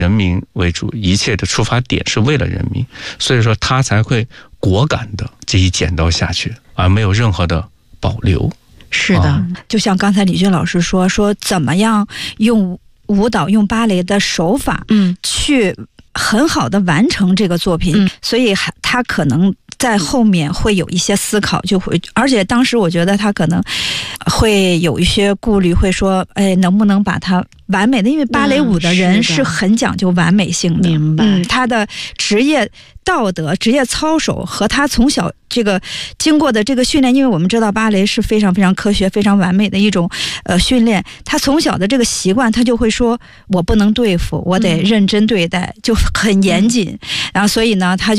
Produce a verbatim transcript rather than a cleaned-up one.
人民为主，一切的出发点是为了人民，所以说他才会果敢的这一剪刀下去，而没有任何的保留。 是的、 啊、 就像刚才李军老师说说怎么样用舞蹈用芭蕾的手法嗯去很好的完成这个作品、嗯、所以他可能在后面会有一些思考，就会而且当时我觉得他可能会有一些顾虑，会说哎能不能把它完美的，因为芭蕾舞的人是很讲究完美性的， 明白、 嗯、他的职业道德职业操守和他从小这个经过的这个训练，因为我们知道芭蕾是非常非常科学非常完美的一种呃训练，他从小的这个习惯他就会说我不能对付，我得认真对待、嗯、就很严谨、嗯、然后所以呢他就